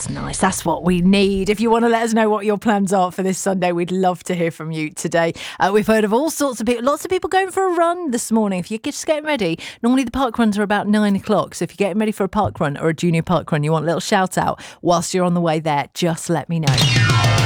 That's nice. That's what we need. If you want to let us know what your plans are for this Sunday, we'd love to hear from you today. We've heard of all sorts of people, lots of people going for a run this morning. If you're just getting ready, normally the park runs are about 9 o'clock. So if you're getting ready for a park run or a junior park run, you want a little shout out whilst you're on the way there, just let me know.